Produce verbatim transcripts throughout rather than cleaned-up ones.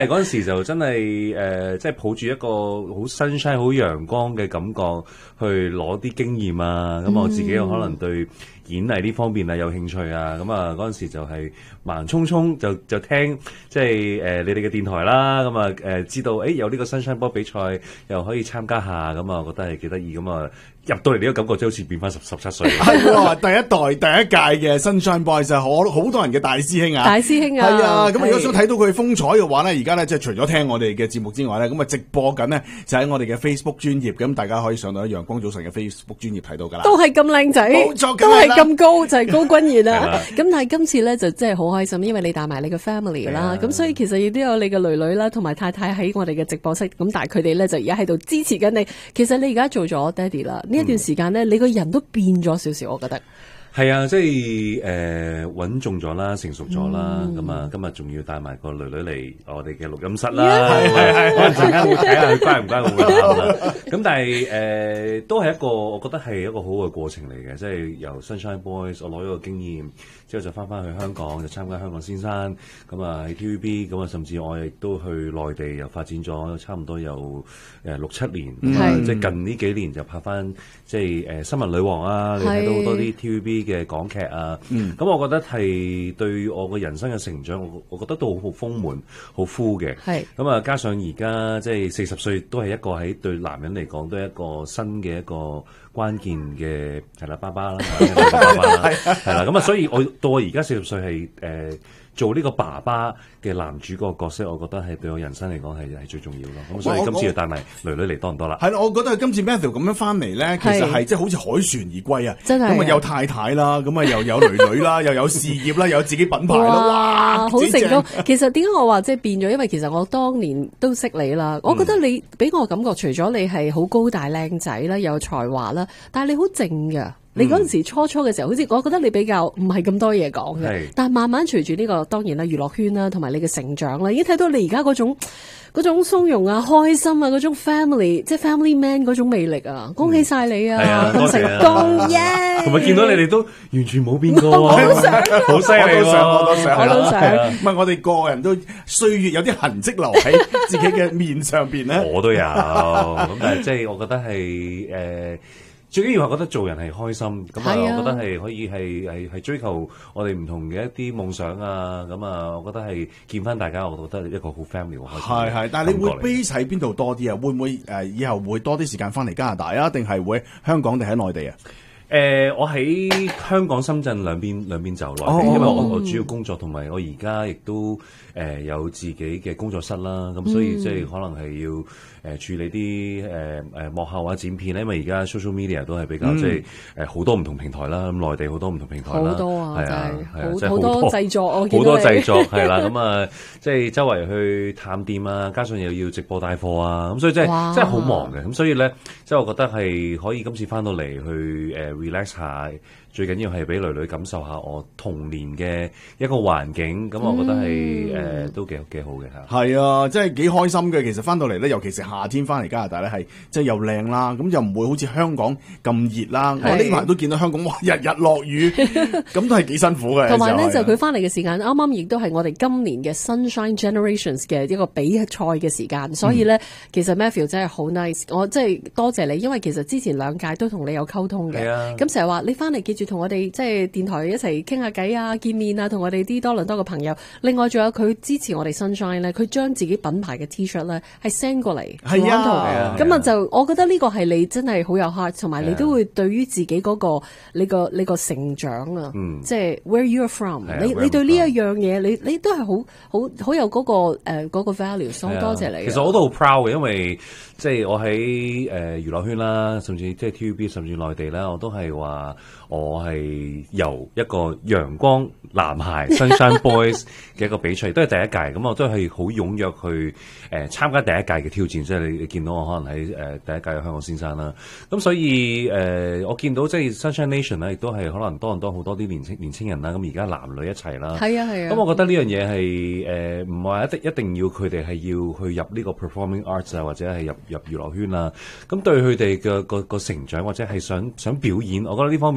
嗰陣時就真係誒、呃，即係抱住一個好 sunshine、好陽光嘅感覺去攞啲經驗啊。咁我自己有可能對演藝呢方面啊有興趣啊。咁啊嗰陣時就係盲衝衝就就聽即係誒、呃、你哋嘅電台啦。咁啊誒知道誒、欸、有呢個 sunshine 波比賽又可以參加下，咁啊覺得係幾得意。咁啊入到嚟呢個感覺就好似變翻十十七歲。 係喎，第一代第一屆嘅 Sunshine Boys 係好好多人嘅大師兄啊！ 大師兄啊， 係啊！咁如果想睇到佢風采嘅話咧，而家咧即係除咗聽我哋嘅節目之外咧，咁啊直播緊呢，就喺我哋嘅 Facebook 專頁，咁大家可以上到陽光早晨嘅 Facebook 專頁睇到㗎啦。 都係咁靚仔， 冇錯， 都係咁高，就係、是、高君賢啊！咁但係今次咧就真係好開心，因為你帶埋你嘅 family 啦，咁所以其實亦都有你嘅女女啦，同埋太太喺我哋嘅直播室，咁但係佢哋咧就而家喺度支持緊你。其實你而家做咗爹哋啦，呢一段時間咧。嗯你個人都變咗少少，我覺得係啊，即係誒穩重咗啦，成熟咗啦。咁、嗯、啊，今日仲要帶埋個女女嚟我哋嘅錄音室啦。係係係，可能陣間會睇下佢乖唔乖，會唔會喊啦。咁但係誒、呃、都係一個，我覺得係一個好嘅過程嚟嘅。即係由 Sunshine Boys 我攞咗個經驗之後，就翻翻去香港，就參加香港先生。咁啊喺 T V B， 咁啊甚至我亦都去內地又發展咗差唔多有誒六七年。咁啊、嗯、即係近呢幾年就拍翻即係誒、呃、新聞女王啊，你睇到好多啲 T V B。嘅港劇啊，咁、嗯、我覺得係對我個人生嘅成長，我我覺得都好豐滿、好 full 嘅。係咁啊，加上而家即係四十歲，都係一個喺對男人嚟講都係一個新嘅一個關鍵嘅係啦，爸爸啦，爸爸啦，係啦。咁啊，所以我到我而家四十歲係誒做呢個爸爸嘅男主角角色，我覺得係對我人生嚟講係係最重要咯。咁所以今次要帶埋女女嚟多唔多啦？係咯，我覺得今次 Matthew 咁樣翻嚟咧，其實係即係好似凱旋而歸啊！ 真係咁啊，有太太啦，咁啊又有女女啦，又有事業啦，又有自己品牌啦，哇！ 好成功。其實點解我話即係變咗？因為其實我當年都識你啦，我覺得你俾我感覺，除咗你係好高大靚仔啦，有才華啦，但係你好靜㗎。你嗰陣時初初嘅時候，好似我覺得你比較唔係咁多嘢講嘅，但係慢慢隨住呢個當然啦，娛樂圈啦，同埋你嘅成長啦，已經睇到你而家嗰種嗰種鬆容啊、開心啊、嗰種 family 即係 family man 嗰種魅力啊！恭喜晒你啊！咁成功耶！ 同埋見到你哋都完全冇變過啊！ 好想， 好犀利喎！ 我都想， 我都想。 唔係我哋個人都歲月有啲痕跡留喺自己嘅面上邊咧。 我都有咁，但係即係我覺得係誒。呃最緊要係覺得做人係開心，咁啊，我覺得係可以係係係追求我哋唔同嘅一啲夢想啊，咁啊，我覺得係見翻大家，我覺得一個好 family 好開心。 係係，但係你會 base 喺邊度多啲啊？會唔會誒以後會多啲時間翻嚟加拿大啊？定係會香港定喺內地啊？ 誒、呃，我喺香港、深圳兩邊兩邊走來，哦、因為我我主要工作同埋我而家亦都誒、呃、有自己嘅工作室啦，咁、嗯、所以即係可能係要誒、呃、處理啲誒誒幕後啊剪片咧，因為而家 social media 都係比較、嗯、即係誒好多唔同平台啦，咁內地好多唔同平台啦， 好多啊，係啊， 係啊， 好多製作，我見到好多製作係啦，咁啊，即係周圍去探店啊，加上又要直播帶貨啊，咁所以即係真係好忙嘅，咁所以咧，即係我覺得係可以今次翻到嚟去誒。呃relax 下，最緊要係俾女女感受下我童年嘅一個環境，咁、嗯、我覺得係誒、呃、都幾幾好嘅嚇。 係啊，真係幾開心嘅。其實翻到嚟咧，尤其是夏天翻嚟加拿大咧，係即係又靚啦，咁又唔會好似香港咁熱啦。我呢排都見到香港哇，日日落雨，咁都係幾辛苦嘅。 同埋咧，就佢翻嚟嘅時間，啱啱亦都係我哋今年嘅 Sunshine Generations 嘅一個比賽嘅時間，所以咧，嗯、其實 Matthew 真係好 nice，我真係多謝你，因為其實之前兩屆都同你有溝通嘅。咁成日話你翻嚟記住同我哋即係電台一齊傾下偈啊、見面啊，同我哋啲多倫多嘅朋友。另外仲有佢支持我哋 Sunshine 咧，佢將自己品牌嘅 T-shirt 咧係 send 過嚟。係啊，咁啊就我覺得呢個係你真係好有 heart， 同埋你都會對於自己嗰、嗰個你個你個成長啊，嗯、即係 where you're from，你你對呢一樣嘢，你你都係好好好有嗰、嗰個誒嗰、呃嗰個 value， 好多謝你。 其實我都好 proud 嘅，因為即係我喺誒、呃、娛樂圈啦，甚至即係 T V B， 甚至內地啦，我都係話我係由一個陽光男孩 Sunshine Boys 嘅一個比賽，都係第一屆，咁我都係好踴躍去誒、呃、參加第一屆嘅挑戰，即係你你見到我可能喺誒、呃、第一屆嘅香港先生啦，咁所以誒、呃、我見到即係 Sunshine Nation 咧，亦都係可能多倫多好多啲年青年青人啦，咁而家男女一齊啦， 係啊係啊， 咁我覺得呢樣嘢係誒唔係話一定一定要佢哋係要去入呢個 performing arts 啊，或者係入入娛樂圈啊，咁對佢哋嘅個個成長或者係想想表演，我覺得呢方面係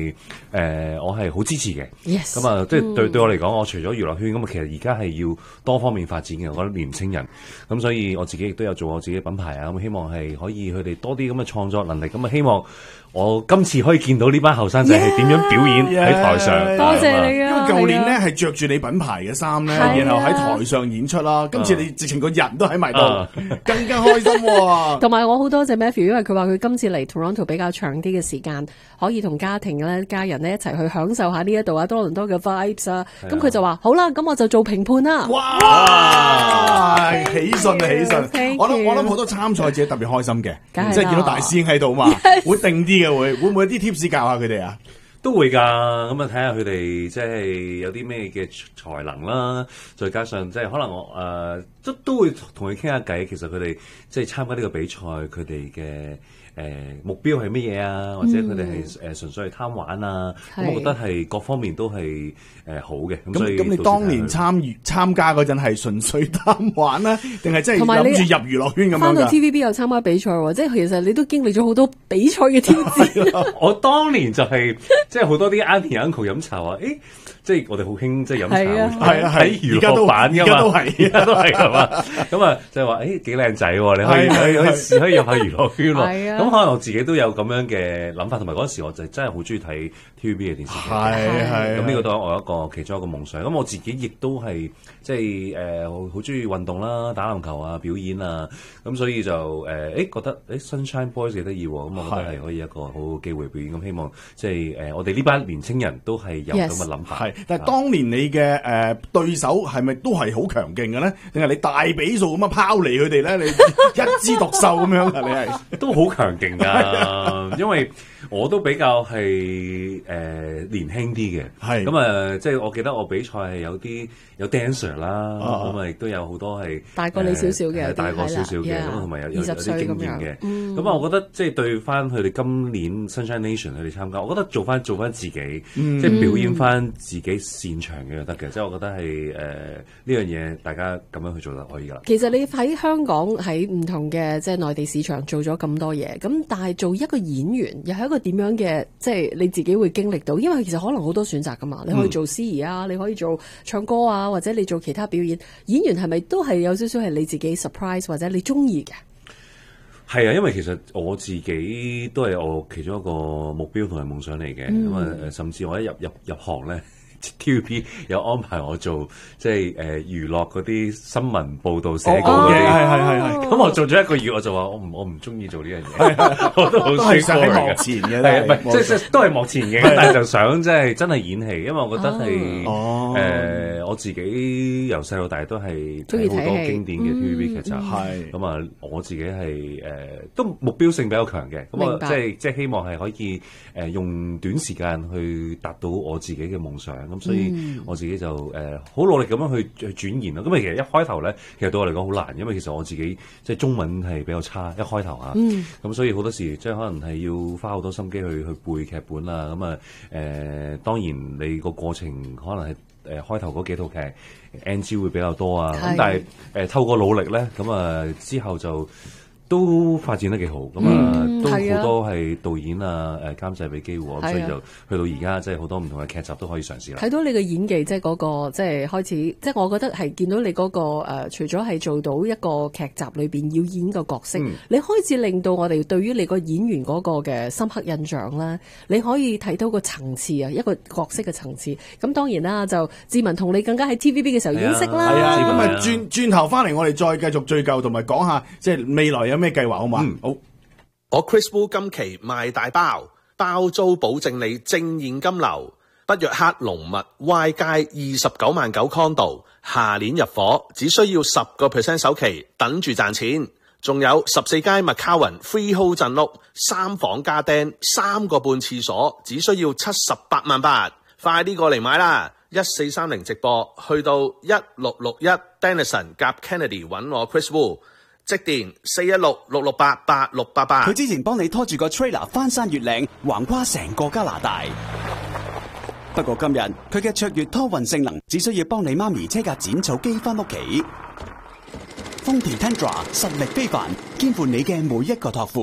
係誒我係好支持嘅。 Yes 咁啊，即係對對我嚟講，我除咗娛樂圈咁啊，其實而家係要多方面發展嘅。我覺得年青人咁，所以我自己亦都有做我自己嘅品牌啊。咁希望係可以佢哋多啲咁嘅創作能力。咁啊，希望我今次可以見到呢班後生仔係點樣表演喺台上。 Yeah, 多謝你啊！ 因為舊年咧係着住你品牌嘅衫咧，然後喺台上演出啦。今次你直情個人都喺埋度，更加開心喎。 同埋我好多謝 Matthew，因為佢話佢今次嚟 Toronto 比較長啲嘅時間，可以同家庭咧、家人咧一齊去享受下呢一度啊多倫多嘅 vibes 啊。咁佢就話好啦，咁我就做評判啦。 哇！喜訊啊，喜訊！ Thank 我諗 you 我諗好多參賽者特別開心嘅， 梗係啦即係見到大師兄喺度嘛，會定啲嘅會，會唔會有啲 tips 教下佢哋啊？ 都會㗎，咁啊睇下佢哋即係有啲咩嘅才能啦，再加上即係可能我誒、呃、都都會同佢傾下偈。其實佢哋即係參加呢個比賽，佢哋嘅誒目標係乜嘢啊？或者佢哋係誒純粹係貪玩啊？咁、嗯、我覺得係各方面都係誒、呃、好嘅。咁所以咁你當年參與參加嗰陣係純粹貪玩啦，定係真係諗住入娛樂圈咁樣㗎？ 翻到 T V B 又參加比賽喎，即係其實你都經歷咗好多比賽嘅挑戰。 我當年就係、是、即係好多啲 auntie uncle 飲茶話，誒，即係我哋好興即係飲茶， 係啊係， 娛樂版㗎嘛， 而家都係， 而家都係係嘛，咁啊就係話，誒幾靚仔喎，你可以可以可以可以入下娛樂圈喎，咁可能我自己都有咁樣嘅諗法，同埋嗰陣時我就真係好中意睇 T V B 嘅電視劇， 係係， 咁呢個都係我一個其中一個夢想。咁我自己亦都係即係誒好中意運動啦，打籃球啊，表演啊，咁所以就誒誒覺得誒 Sunshine Boys 幾得意喎，咁我覺得係可以一個好好機會表演。咁希望即係誒我哋呢班年青人都係有咁嘅諗法。 係，但係當年你嘅誒對手係咪都係好強勁嘅咧？定係你大比數咁樣拋離佢哋咧？你一枝獨秀咁樣啊？你係都好強勁㗎，因為我都比較係誒、呃、年輕啲嘅，係咁啊，即係我記得我比賽係有啲有 dancer 啦，咁啊亦都有好多係大過你少少嘅， 大過少少嘅，咁同埋有有啲經驗嘅，咁、 嗯、 啊，我覺得即係對翻佢哋今年 Sunshine Nation 佢哋參加，我覺得做翻做翻自己，嗯、即係表演翻自己擅長嘅就得嘅，即係我覺得係誒呢樣嘢大家咁樣去做就可以㗎啦。 其實你喺香港喺唔同嘅即係內地市場做咗咁多嘢，咁但係做一個演員又係一個點樣嘅，即係你自己會經歷到，因為其實可能好多選擇噶嘛，你可以做司儀啊，你可以做唱歌啊，或者你做其他表演。演員係咪都係有少少係你自己 surprise 或者你中意嘅？ 係啊，因為其實我自己都係我其中一個目標同埋夢想嚟嘅，咁啊、嗯，甚至我一入入入行咧。T V B 有安排我做即係誒娛樂嗰啲新聞報導寫稿嘅， 係係係係。 咁我做咗一個月，我就話我唔我唔中意做呢樣嘢，我都好舒服嘅。 幕前嘅， 係唔係即係即係都係幕前嘅，但係就想即係真係演戲，因為我覺得係誒我自己由細到大都係睇好多經典嘅 T V B 劇集，係咁啊，我自己係誒都目標性比較強嘅，咁啊即係即係希望係可以誒用短時間去達到我自己嘅夢想。咁所以我自己就誒好、呃、努力咁樣去去轉移咯。咁啊，其實一開頭咧，其實對我嚟講好難，因為其實我自己即係中文係比較差，一開頭啊。咁、嗯、所以好多時即係可能係要花好多心機去去背劇本啊。咁啊誒，當然你個過程可能係誒、呃、開頭嗰幾套劇 N G 會比較多啊。咁但係誒、呃、透過努力咧，咁啊之後就都發展得幾好，咁、嗯、啊都好多係導演啊誒監製俾機會，咁、啊、所以就去到而家即係好多唔同嘅劇集都可以嘗試啦。 睇到你嘅演技，即係嗰個即係開始，即係我覺得係見到你嗰、那個誒、呃，除咗係做到一個劇集裏邊要演個角色，嗯、你開始令到我哋對於你個演員嗰個嘅深刻印象咧，你可以睇到個層次啊，一個角色嘅層次。咁當然啦，就志文同你更加喺 T V B 嘅時候已經識啦。 係啊，咁啊轉轉頭翻嚟，我哋再繼續追究同埋講下，即係未來有咩計劃好嘛？嗯、好， 我 Chris Wu 今期賣大包，包租保證你正現金流。北約克龍密 Y 街二十九萬九 condo， 下年入伙，只需要十個 percent 首期，等住賺錢。仲有十四街麥卡雲 freehold 鎮屋，三房加釘，三個半廁所，只需要七十八萬八。快啲過嚟買啦！一四三零直播，去到一六六一 Denison 夾 Kennedy 揾我 Chris Wu。即電四一六六六八八六八八。 佢之前幫你拖住個 trailer 翻山越嶺，橫跨成個加拿大。不過今日佢嘅卓越拖運性能，只需要幫你媽咪車架剪草機翻屋企。豐田 Tundra 實力非凡，肩負你嘅每一個託付。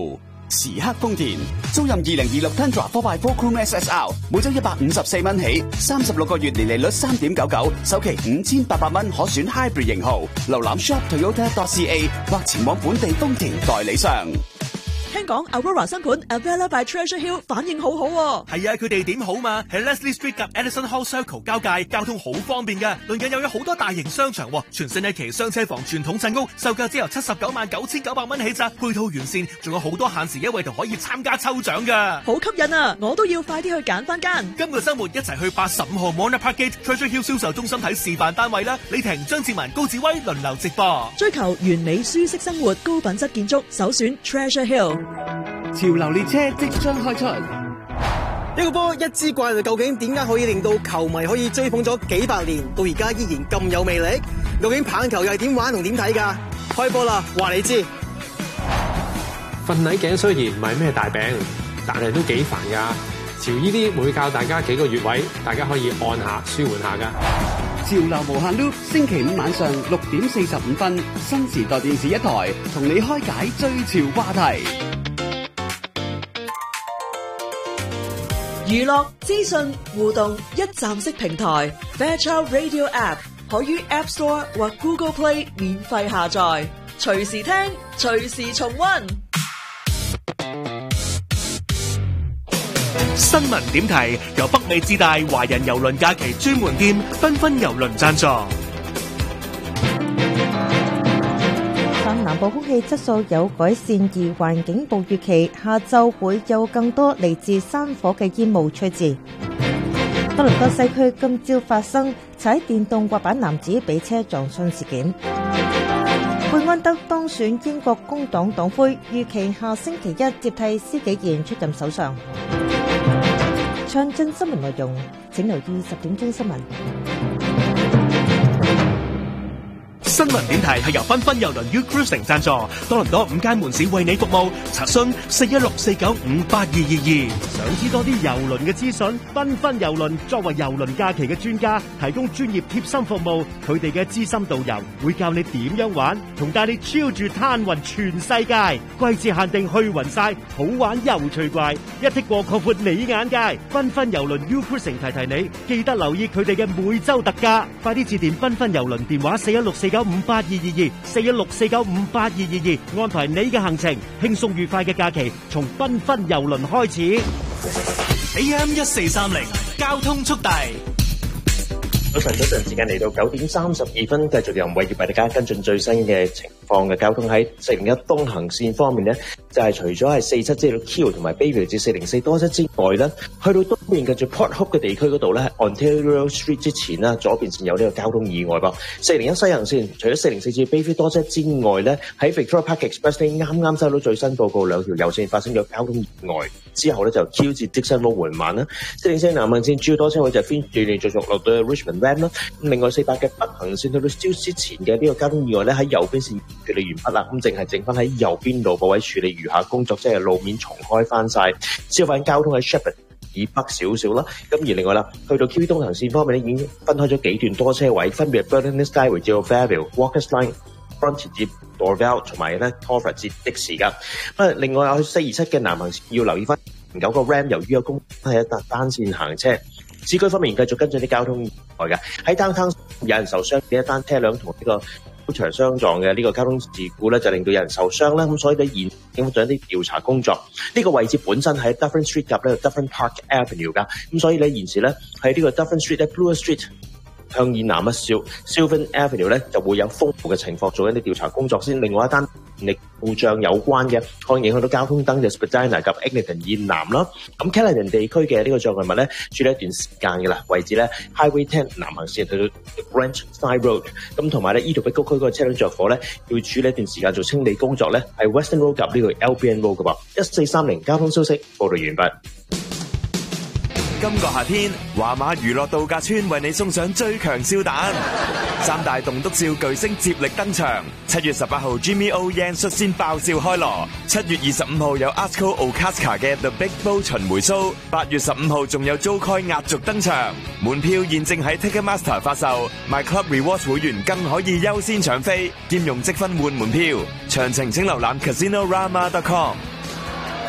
時刻豐田，租任二零二六 Tundra 四 by 四 Chrome S S R， 每周一百五十四蚊起，三十六個月年利率三點九九，首期五千八百蚊可選 Hybrid 型號。瀏覽 shop toyota dot c a 或前往本地豐田代理商。 聽講 Aurora 新盤 Avella by Treasure Hill 反應好好喎。 係啊，佢哋點好嘛？喺 Leslie Street 及 Edison Hall Circle 交界，交通好方便嘅。鄰近又有好多大型商場，全新一期雙車房傳統鎮屋，售價只由七十九萬九千九百蚊起咋，配套完善，仲有好多限時優惠同可以參加抽獎噶。 好吸引啊！我都要快啲去揀翻間。 今個週末一齊去八十五號 Mona Park Gate Treasure Hill 銷售中心睇示範單位啦！李婷、張志文、高志威輪流直播。 追求完美舒適生活，高品質建築，首選 Treasure Hill。 潮流列車即將開出， 一個波一支怪，究竟點解可以令到球迷可以追捧咗幾百年，到而家依然咁有魅力？究竟棒球又係點玩同點睇㗎？開波啦，話你知。 瞓捩頸雖然唔係咩大病，但係都幾煩㗎。潮依啲會教大家幾個穴位，大家可以按下舒緩下㗎。 潮流無限 loop， 星期五晚上六點四十五分，新時代電視一台同你開解最潮話題。 娛樂資訊互動一站式平台 Fairchild Radio App 可於 App Store 或 Google Play 免費下載，隨時聽，隨時重溫。 新聞點題由北美自大華人郵輪假期專門店繽紛郵輪贊助。 南部空氣質素有改善，而環境部預期下晝會有更多嚟自山火嘅煙霧吹至。多倫多西區今朝發生踩電動滑板男子被車撞傷事件。貝安德當選英國工黨黨魁，預期下星期一接替施紀賢出任首相。詳盡新聞內容，請留意十點鐘新聞。 新聞點題係由繽紛郵輪 U Cruising 贊助，多倫多五間門市為你服務，查詢四一六四九五八二二二。 想知多啲郵輪嘅資訊？繽紛郵輪作為郵輪假期嘅專家，提供專業貼心服務。佢哋嘅資深導遊會教你點樣玩，同帶你超住攤勻全世界。季節限定去暈晒，好玩又趣怪，一剔過擴闊你眼界。繽紛郵輪 U Cruising 提提你，記得留意佢哋嘅每週特價。快啲致電繽紛郵輪電話四一六四九五八二二二，四一六四九五八二二二，安排你嘅行程，輕鬆愉快嘅假期從繽紛郵輪開始。 A M 一四三零交通速遞。 早晨，早晨，時間嚟到九點三十二分，繼續由偉業為大家跟進最新嘅情況嘅交通。喺四零一東行線方面呢，就係、是、除咗係四七至到 Q 同埋 Bayview 至四零四多七之外呢，去到東面近住 Port Hope 嘅地區嗰度呢，喺 Ontario Street 之前啦，左邊線有呢個交通意外噃。四零一西行線除咗四零四至 Bayview 多七之外呢，喺 Victoria Park Expressway 啱啱收到最新報告，兩條右線發生咗交通意外之後呢，就 Q 至 Dixon Road 緩慢啦。四零四南行線主要多車位就係 Finch 段連續續落到 Richmond Ram 啦。另外四百嘅北行線去到朝之前嘅呢個交通意外咧，喺右邊線處理完畢啦，咁淨係剩翻喺右邊路部位處理餘下工作，即係路面重開翻晒。之後翻交通喺 Sheppard 以北少少啦，咁而另外啦，去到 Q V 東行線方面咧，已經分開咗幾段多車位，分別係 Burnham Skyway 至到 Fairview、Walkers Line、Frontage 至 Dorval 同埋咧 Torford 至的士噶。咁另外有四二七嘅南行線要留意翻九個 Ram， 由於有工係一笪單線行車。市區方面繼續跟進啲交通意外嘅，喺 downtown 有人受傷嘅一單車輛同呢個高牆相撞嘅呢個交通事故咧，就令到有人受傷啦。咁所以咧現警方做一啲調查工作。呢、這個位置本身喺 Dufferin Street 及呢個 Dufferin Park Avenue 噶，咁所以咧現時咧喺呢個 Dufferin Street 咧 Bloor Street 向以南一少 Sylvan Avenue 咧就會有風暴嘅情況，做一啲調查工作先。另外一單電力故障有關嘅，可能影響到交通燈嘅 Spadina 及 Eglinton 以南啦。咁 Caledon 地區嘅呢個障礙物咧，處理一段時間嘅啦，位置咧 Highway ten 南行線去到 Branch Side Road。咁同埋咧，依度碧谷區嗰個車輛着火咧，要處理一段時間做清理工作咧，係 Western Road 及呢個 L B N Road 嘅噃。一四三零交通消息報道完畢。 今個夏天，華馬娛樂度假村為你送上最強笑彈，三大棟篤笑巨星接力登場。七月十八號 Jimmy O Yang 率先爆笑開鑼，七月二十五號有 Asko Okazka 嘅 The Big Bow 巡迴 show， 八月十五號仲有 Joe Coy 壓軸登場。門票現正喺 Ticketmaster 發售，My Club Rewards 會員更可以優先搶飛，兼用積分換門票。詳情請瀏覽 Casinorama dot com。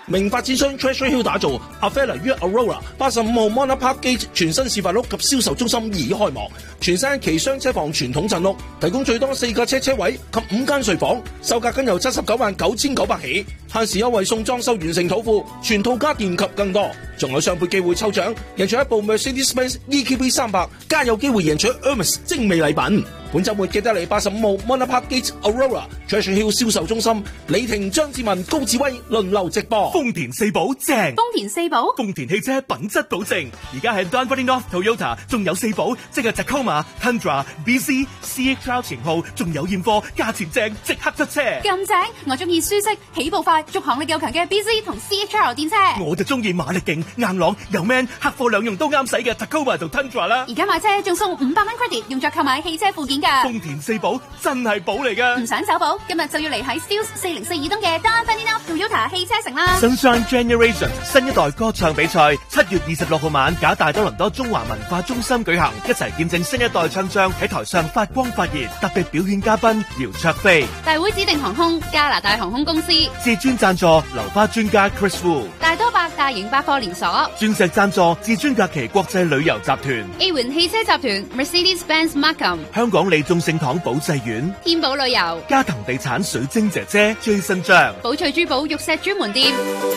明發展商 Treasure Hill 打造 Avella 於 Aurora 八十五號 Monarch Park Gate 全新示範屋及銷售中心已開幕，全新一期雙車房傳統鎮屋，提供最多四架車車位及五間睡房，售價僅由七十九萬九千九百起，限時優惠送裝修完成土庫，全套家電及更多，仲有雙倍機會抽獎，贏取一部 Mercedes-Benz E Q B 三百，加有機會贏取 Hermes 精美禮品。本週末記得嚟八十五號 Monarch Park Gate Aurora Treasure Hill 銷售中心，李婷、張志文、高志威輪流直播。 豐田四寶正， 豐田四寶， 豐田汽車品質保證。而家喺 Dunfermline North Toyota 仲有四寶，即係 Tacoma、Tundra、B C、C H R 型號，仲有現貨，價錢正，即刻出車。 咁正，我中意舒適、起步快、續航力夠強嘅 B C 同 C H R 電車。 我就中意馬力勁、硬朗又 man， 客貨兩用都啱使嘅 Tacoma 同 Tundra 啦。 而家買車仲送五百蚊 credit， 用作購買汽車附件㗎。 豐田四寶真係寶嚟㗎。 唔想走寶，今日就要嚟喺 Steeles 四零四二東嘅 Dunfermline North Toyota 汽車城啦。 Sunshine Generation 新一代歌唱比賽七月二十六號晚，假大多倫多中華文化中心舉行，一齊見證新一代唱將喺台上發光發熱。特別表演嘉賓姚焯菲， 大會指定航空加拿大航空公司， 至尊贊助流花專家 Chris Wu， 大多百大型百貨連鎖， 鑽石贊助至尊假期國際旅遊集團 A 環汽車集團 Mercedes-Benz Markham， 香港利眾聖堂保濟院， 天寶旅遊， 嘉騰地產水晶姐姐 Jason 張， 寶翠珠寶玉石專門店。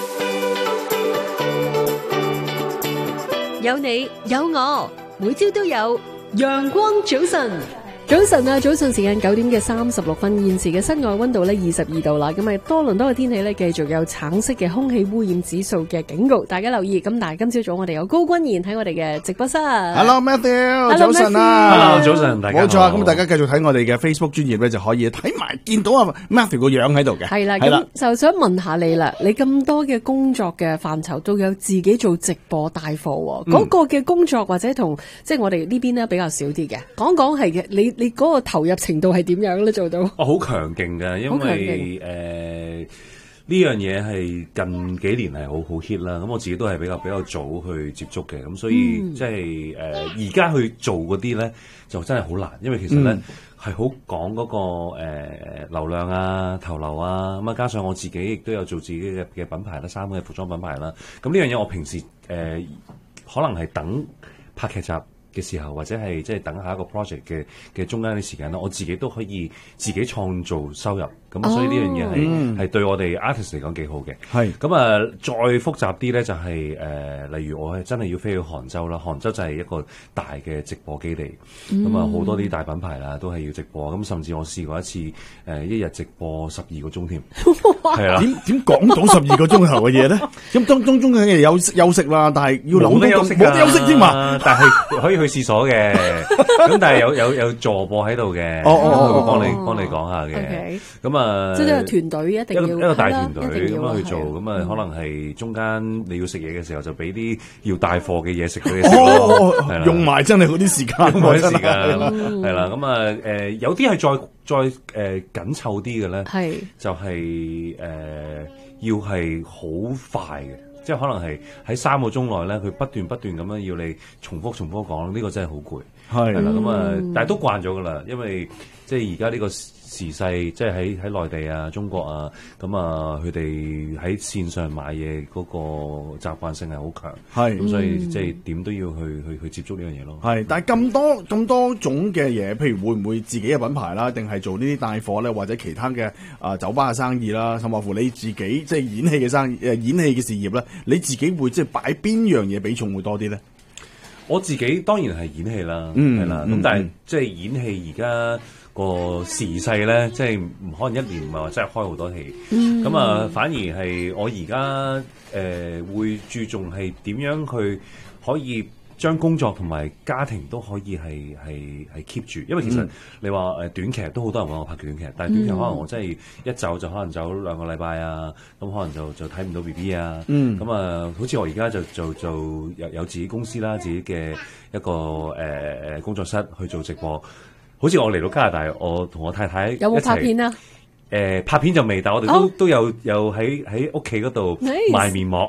有你有我，每朝都有陽光早晨。早晨啊，早晨時間九點嘅三十六分，現時嘅室外溫度呢二十二度啦。咁啊，多倫多嘅天氣呢繼續有橙色嘅空氣污染指數嘅警告，大家留意。咁但係今朝早我哋有高君賢喺我哋嘅直播室。 Hello Matthew， Hello, 早晨啊 Hello 早晨，大家好。 冇錯啊，咁大家繼續睇我哋嘅 Facebook 專頁咧，就可以睇埋見到啊 Matthew 個樣喺度嘅。 係啦，咁就想問下你啦，你咁多嘅工作嘅範疇都有自己做直播帶貨喎，嗰、嗯、個嘅工作或者同即係我哋呢邊呢比較少啲嘅，講講係嘅，你你嗰個投入程度係點樣咧？做到？ 哦，好強勁嘅，因為誒呢樣嘢係近幾年係好好 hit 啦。咁我自己都係比較比較早去接觸嘅，咁所以、嗯、即係誒而家去做嗰啲咧，就真係好難，因為其實咧係好講嗰個誒、呃、流量啊、頭流啊，咁啊加上我自己亦都有做自己嘅嘅品牌啦，衫嘅服裝品牌啦。咁呢樣嘢我平時誒、呃、可能係等拍劇集嘅時候，或者係即係等下一個 project 嘅嘅中間啲時間咧，我自己都可以自己創造收入，咁、哦、所以呢樣嘢係係對我哋 artist 嚟講幾好嘅。係咁啊，再複雜啲咧就係、是、誒、呃，例如我係真係要飛去杭州啦，杭州就係一個大嘅直播基地，咁啊好多啲大品牌啦都係要直播，咁甚至我試過一次誒、呃、一日直播十二個鐘添，係啦，點點講到十二個鐘頭嘅嘢咧？咁當當中嘅有休息啦，但係要諗到咁冇得休息添嘛，但係可以去廁所嘅，咁但係有有有助播喺度嘅，哦哦，會幫你幫你講下嘅，咁啊，即係個團隊一定要一個大團隊咁樣去做，咁啊可能係中間你要食嘢嘅時候就俾啲要帶貨嘅嘢食佢哋食咯，係啦，用埋真係嗰啲時間，用埋啲時間，係啦，咁啊誒有啲係再再誒緊湊啲嘅咧，係就係誒要係好快嘅。即係可能係喺三個鐘內咧，佢不斷不斷咁樣要你重複重複講，呢、這個真係好攰。係啦，咁啊、嗯，但係都慣咗㗎啦，因為即係而家呢個時勢，即係喺喺內地啊、中國啊，咁啊，佢哋喺線上買嘢嗰個習慣性係好強。係，咁所以即係點都要去去去接觸呢樣嘢咯。係，但係咁多咁多種嘅嘢，譬如會唔會自己嘅品牌啦，定係做呢啲帶貨咧，或者其他嘅啊、呃、酒吧嘅生意啦，甚至乎你自己即係演戲嘅生意、誒演戲嘅事業咧，你自己會即係擺邊樣嘢比重會多啲咧？我自己當然係演戲啦，係、嗯、啦，咁、嗯、但係即係演戲而家個時勢咧，即係唔可能一年唔係話真係開好多戲，咁、嗯、啊反而係我而家誒會注重係點樣去可以將工作同埋家庭都可以係係係 keep 住，因為其實你話誒短劇都好多人揾我拍短劇，但係短劇可能我真係一走就可能走兩個禮拜啊，咁可能就就睇唔到 B B 啊，咁、嗯、啊好似我而家就就就有有自己公司啦，自己嘅一個誒誒、呃、工作室去做直播，好似我嚟到加拿大，我同我太太一齊有冇拍片啊？誒、呃、拍片就未，但係我哋都、哦、都有有喺喺屋企嗰度賣面膜。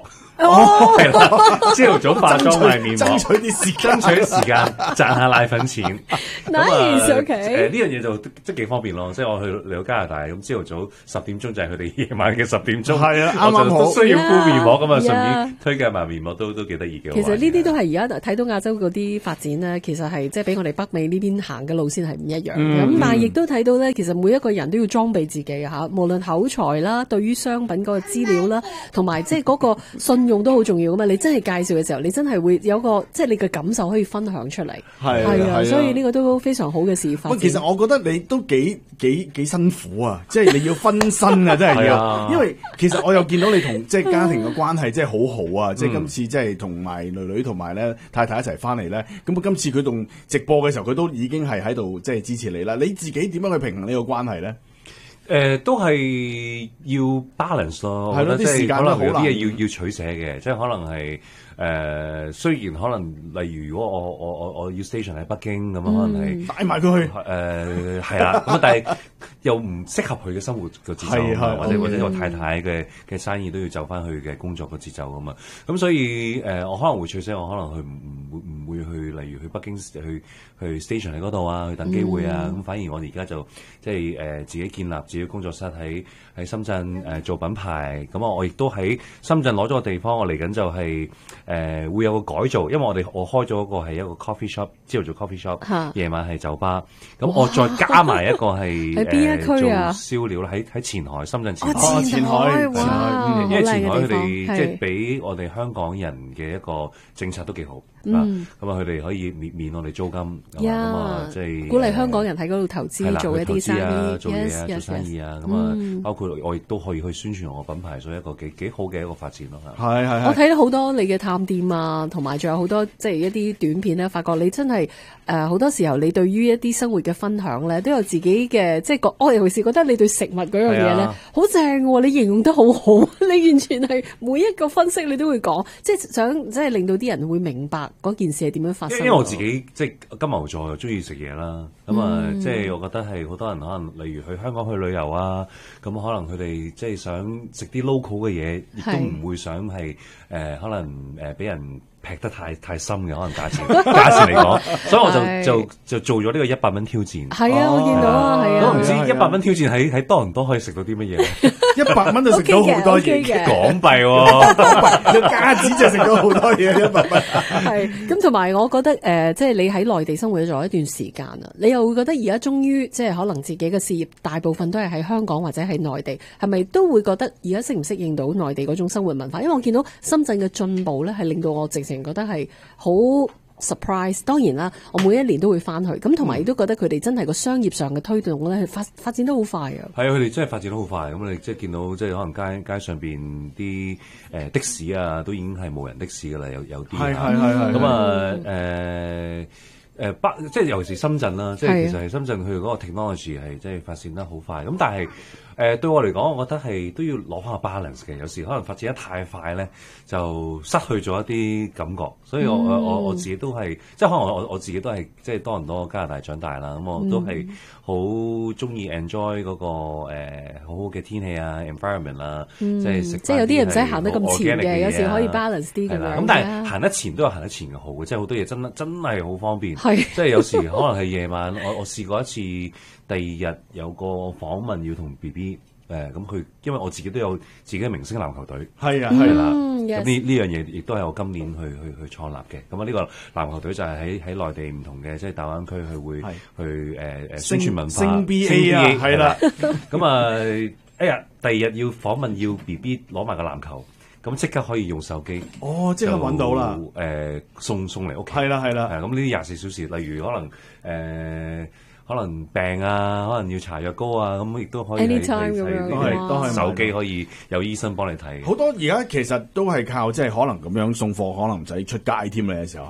哦， 係啦，朝頭早化妝賣面膜， 爭取啲時間， 爭取啲時間賺下奶粉錢。 Nice，OK。 誒呢樣嘢就即係幾方便咯，即係我去嚟到加拿大咁，朝頭早十點鐘就係佢哋夜晚嘅十點鐘， 係啊，啱啱好都需要敷面膜咁啊，順 Yeah 便推介埋面膜都都幾得意嘅。 其實呢啲都係而家睇到亞洲嗰啲發展咧，其實係即係比我哋北美呢邊行嘅路線係唔一樣。咁、 嗯、 但係亦都睇到咧，其實每一個人都要裝備自己嚇，無論口才啦，對於商品嗰個資料啦，同埋即係嗰個信用都好重要噶嘛。你真係介紹嘅時候，你真係會有個即係你嘅感受可以分享出嚟。 係係啊， 啊， 所以呢個都非常好嘅示範。 其實我覺得你都幾幾幾辛苦啊，即係你要分身啊，真係要。 啊、 因為其實我又見到你同即係家庭嘅關係真係好好啊，即係今次即係同埋女女同埋咧太太一齊翻嚟咧，咁啊今次佢同直播嘅時候，佢都已經係喺度即係支持你啦。你自己點樣去平衡呢個關係咧？ 誒、呃、都係要 balance 咯， 係咯，啲時間可能有啲難嘢要要取捨嘅，即係可能係誒、呃、雖然可能例如如果我我我我要 station 喺北京咁啊，可能係帶埋佢去誒係啦，咁但係又唔適合佢嘅生活嘅節奏啊，或者或者我太太嘅嘅生意都要就翻佢嘅工作嘅節奏啊嘛，咁所以誒、呃、我可能會取捨，我可能去唔會唔會去例如去北京去去 station 喺嗰度啊，去等機會啊，咁、嗯、反而我哋而家就即係誒自己建立自己工作室喺喺深圳誒、呃、做品牌，咁啊我亦都喺深圳攞咗個地方，我嚟緊就係、是、誒、呃、會有個改造，因為我哋我開咗一個係一個 coffee shop， 朝頭做 coffee shop， 夜晚係酒吧，咁我再加埋一個係喺邊一區啊？ 做燒料喺喺前海，深圳前海， 哦、前海， 前海，因為前海佢哋即係係俾我哋香港人嘅一個政策都幾好。 嗯， 咁啊，佢哋可以免免我哋租金，咁、 yeah, 啊，即係鼓勵香港人喺嗰度投資，做一啲生意， 做嘢啊， yes, 做 yes, 生意啊，咁、 yes, 啊、 嗯， 包括我亦都可以去宣傳我個品牌，所以一個幾幾好嘅一個發展咯， 係係我睇到好多你嘅探店啊，同埋仲有好多即係一啲短片咧，發覺你真係誒好多時候你對於一啲生活嘅分享咧，都有自己嘅即係我尤其是覺得你對食物嗰樣嘢咧好正喎，你形容得好好，你完全係每一個分析你都會講，即係想即係令到啲人會明白嗰件事係點樣發生。 因為我自己即係金牛座又中意食嘢啦，咁啊、嗯，即係我覺得係好多人可能例如去香港去旅遊啊，咁可能佢哋即係想食啲 local 嘅嘢，亦都唔會想係誒、呃、可能誒俾、呃、人劈得太太深嘅，可能價錢價錢嚟講，所以我就就就做咗呢個一百蚊挑戰。 係啊，我見到啊，係啊。 咁唔知一百蚊挑戰喺喺多倫多可以食到啲乜嘢咧？ 一百蚊就食到好多嘢， 港幣喎， 你加紙就食到好多嘢，一百蚊。 係咁，同埋我覺得誒、呃，即係你喺內地生活咗一段時間啦，你又會覺得而家終於即係可能自己嘅事業大部分都係喺香港或者喺內地，係咪都會覺得而家適唔適應到內地嗰種生活文化？因為我見到深圳嘅進步咧，係令到我直情覺得係好 surprise。當然啦，我每一年都會翻去，咁同埋亦都覺得佢哋真係個商業上嘅推動咧，發發展得好快啊！ 係啊，佢哋真係發展得好快。咁你即係見到即係可能街街上邊啲誒的士啊，都已經係無人的士噶啦，有有啲係係係係咁啊誒。誒北、呃、即係尤其是深圳啦，即係其實係深圳佢嗰個 technology 係即係發展得好快。咁但係誒、呃、對我嚟講，我覺得係都要攞翻個 balance 嘅。有時可能發展得太快咧，就失去咗一啲感覺。所以我、嗯、我我我自己都係，即係可能我我自己都係即係多倫多加拿大長大啦。咁我都係好中意 enjoy 嗰、那個誒、呃、好好嘅天氣啊 environment 啊， 嗯、 即係食。 即係有啲人唔使行得咁前嘅，有時可以 balance 啲咁樣。 咁但係行得前都有行得前嘅好嘅，即係好多嘢真真係好方便。 係， 即係有時可能係夜晚，我我試過一次，第二日有個訪問要同 B B 誒，咁佢因為我自己都有自己嘅明星籃球隊， 係啊係啦， 嗯咁呢呢樣嘢亦都係我今年去去去創立嘅。咁啊呢個籃球隊就係喺喺內地唔同嘅即係大灣區去會去誒誒宣傳文化， 升 B A 啊，係啦。 咁啊，哎呀，第二日要訪問要 B B 攞埋個籃球。咁即刻可以用手機， 哦，即刻揾到啦！ 誒、呃，送送嚟屋企， 係啦係啦。 咁呢啲廿四小時，例如可能誒、呃，可能病啊，可能要搽藥膏啊，咁亦都可以喺喺手機可以有醫生幫你睇。 好多而家其實都係靠即係可能咁樣送貨，可能唔使出街添嘅時候嚇。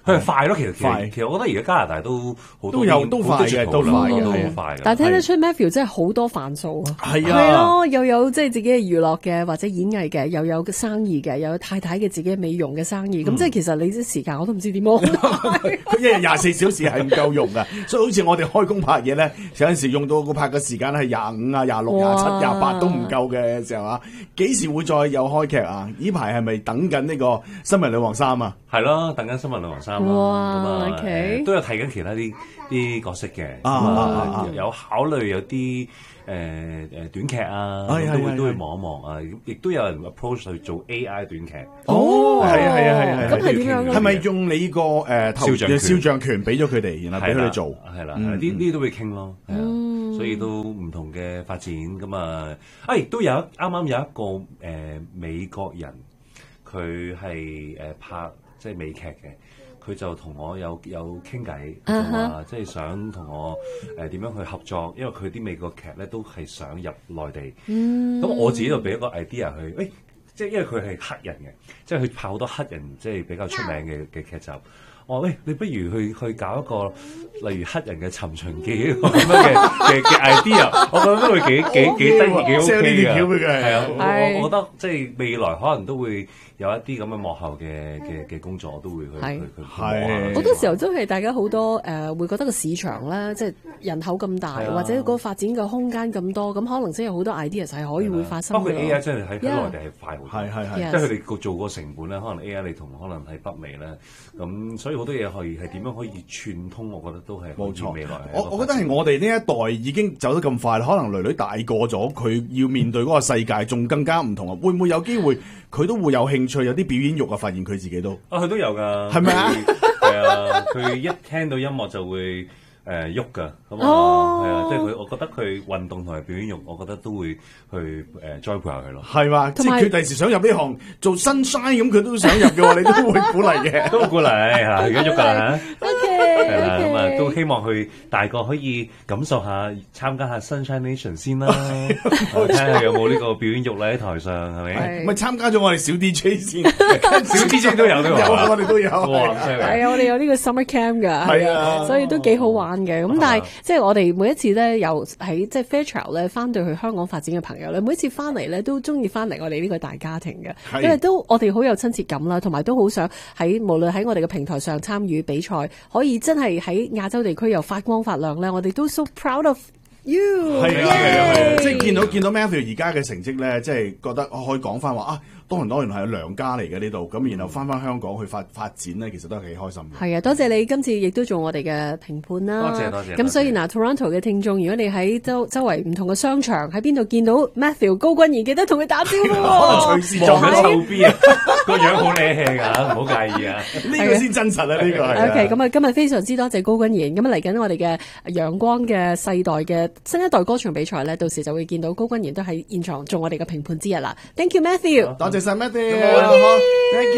佢係快咯，其實其快實其實我覺得而家加拿大都好多都有都快嘅，都快嘅， 都好係啊快嘅。 但係聽得出 Matthew 真係好多範數啊！ 係啊係咯，又有即係自己嘅娛樂嘅，或者演藝嘅，又有生意嘅，又有太太嘅自己嘅美容嘅生意。咁、 嗯即係其實你啲時間我都唔知點樣。 佢一日廿四小時係唔夠用噶，所以好似我哋開工拍嘢咧，有陣時用到個拍嘅時間係廿五啊、廿六、廿七、廿八都唔夠嘅時候啊，幾時會再有開劇啊？呢排係咪等緊呢個新聞女王三啊？ 係咯，等緊新聞女王三啦。 哇咁啊 OK 誒都有睇緊其他啲啲角色嘅， 啊咁啊啊啊有考慮有啲誒誒短劇啊， 係係係都會都會望一望啊。亦都有人 approach 去做 A I 短劇。 哦，係啊係啊係啊， 咁係點樣嘅係咪用你個誒頭肖像權肖像權俾咗佢哋，然後俾佢哋做？ 係啦， 嗯呢呢啲都會傾咯，係啊，所以都唔同嘅發展咁啊，啊亦都有一啱啱有一個誒、呃、美國人，佢係誒拍即係美劇嘅。佢就同我有有傾偈，就話即係想同我誒點、呃、樣去合作，因為佢啲美國劇咧都係想入內地。咁、 嗯、 我自己就俾一個 idea 佢，誒、欸，即係因為佢係黑人嘅，即係佢拍好多黑人即係比較出名嘅嘅劇集。我話喂，你不如去去搞一個例如黑人嘅尋秦記呢個咁樣嘅嘅嘅 idea，我覺得都會幾幾幾得意幾 OK 嘅。係啊，我我覺得即係未來可能都會有一啲咁嘅幕後嘅嘅嘅工作，我都會去去去係好多時候都係大家好多誒、呃、會覺得個市場咧，即係人口咁大， 係啊或者嗰個發展嘅空間咁多，咁可能真係好多 ideas 係可以會發生嘅。 包括 A I 真係喺喺 Yeah 內地係快好多， 係係係即係佢哋個做個成本咧，可能 A I 你同可能喺北美咧，咁所以好多嘢可以係點樣可以串通，我覺得都係冇錯未來係一個我我覺得係我哋呢一代已經走得咁快啦，可能女女大個咗，佢要面對嗰個世界仲更加唔同啊！會唔會有機會佢都會有興趣，有啲表演欲啊？發現佢自己都啊，佢都有㗎， 係咪啊？ 係啊，佢一聽到音樂就會。誒喐㗎，咁啊係啊，即係佢，我覺得佢運動同埋表演欲，我覺得都會去誒栽培下佢咯。 係嘛，即係佢第時想入呢行做 sunshine 咁，佢都想入嘅喎，你都會鼓勵嘅， 都鼓勵嚇，而家喐㗎啦。 OK， 係啦，咁啊都希望佢大個可以感受下參加下 Sunshine Nation 先啦，睇下有冇呢個表演欲咧喺台上係咪？ 咪參加咗我哋小 D J 先， 小 D J 都有都有， 我哋都有。 哇，犀利！ 係啊，我哋有呢個 summer camp 㗎， 係啊， 所以都幾好玩嘅。咁但係即係我哋每一次咧，由喺即係 Fairchild 咧翻到去香港發展嘅朋友咧，每一次翻嚟咧都中意翻嚟我哋呢個大家庭嘅，因為都我哋好有親切感啦，同埋都好想喺無論喺我哋嘅平台上參與比賽，可以真係喺亞洲地區又發光發亮咧，我哋都 so proud of you。 係啊係啊係啊！即係見到見到 Matthew 而家嘅成績咧，即係覺得可以講翻話啊，多倫多原來係娘家嚟嘅呢度，咁然後翻翻香港去發發展咧，其實都係幾開心嘅。 係啊，多謝你今次亦都做我哋嘅評判啦。 多謝多謝。 咁所以嗱 ，Toronto 嘅聽眾，如果你喺周周圍唔同嘅商場喺邊度見到 Matthew 高君賢，記得同佢打招呼。 可能隨時望緊臭 B 啊，個樣好靚氣㗎，唔好介意啊。 呢個先真實啊！呢個係。 OK，咁啊，今日非常之多謝高君賢。咁啊，嚟緊我哋嘅陽光嘅世代嘅新一代歌唱比賽咧，到時就會見到高君賢都喺現場做我哋嘅評判之一啦。Thank you Matthew， 多謝晒 Matthew，Thank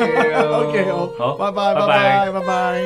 you，OK 好， 好， 拜拜拜拜拜拜。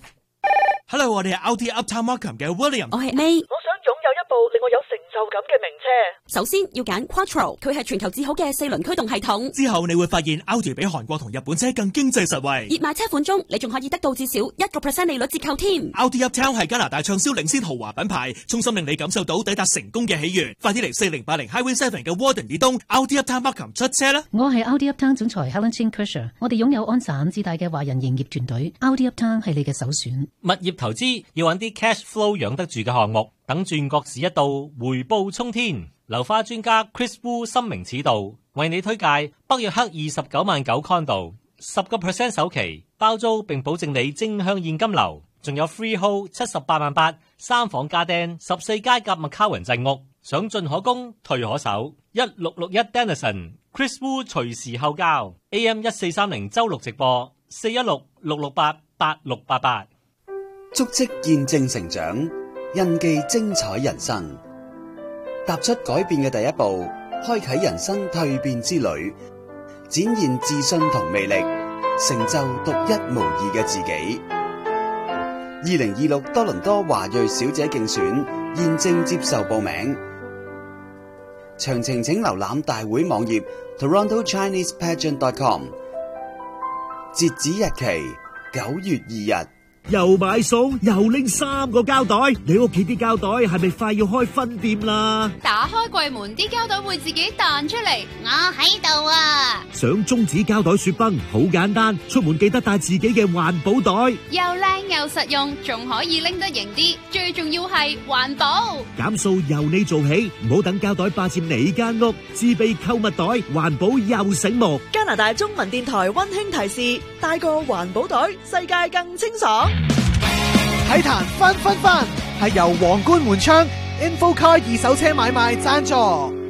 Hello， 我哋係 Audi Uptown Markham 嘅 William。 我係 May。 我想擁有一部令我有成就感嘅名車。 首先要揀 Quattro，佢係全球至好嘅四輪驅動系統。 之後你會發現 Audi 比韓國同日本車更經濟實惠。 熱賣車款中，你仲可以得到至少一個 percent 利率折扣添。 Audi Uptown 係加拿大暢銷領先豪華品牌，衷心令你感受到抵達成功嘅喜悅。快啲嚟四零八零 Highway Seven 嘅 Warden 以東 Audi Uptown Markham 出車啦！ 我係 Audi Uptown 總裁 Helen Chin Kersher， 我哋擁有安省自帶嘅華人營業團隊 ，Audi Uptown 係你嘅首選。 物業投資要揾啲 cash flow 養得住嘅項目，等轉角時一到，回報沖天。樓花專家 Chris Wu 深明此道，為你推介北約克二十九萬九 condo， 十個 percent 首期包租，並保證你正向現金流，仲有 freehold 七十八萬八，三房家丁，十四街夾麥卡雲鎮屋，想進可攻，退可守。一六六一 Denison Chris Wu 隨時後交 ，A M 一四三零周六直播，四一六六六八八六八八。 足跡見證成長，印記精彩人生。踏出改變嘅第一步，開啟人生蛻變之旅，展現自信同魅力，成就獨一無二嘅自己。二零二六多倫多華裔小姐競選現正接受報名，詳情請瀏覽大會網頁 toronto chinese pageant dot com。截止日期九月二日。 又買餸又拎三個膠袋，你屋企啲膠袋係咪快要開分店啦？ 打開櫃門，啲膠袋會自己彈出嚟，我喺度啊！ 想終止膠袋雪崩好簡單，出門記得帶自己嘅環保袋， 又靚又實用，仲可以拎得型啲，最重要係環保。 減塑由你做起，唔好等膠袋霸佔你間屋，自備購物袋，環保又醒目。 加拿大中文電台溫馨提示：帶個環保袋，世界更清爽。 體壇分分分係由皇冠門窗 InfoCar 二手車買賣贊助。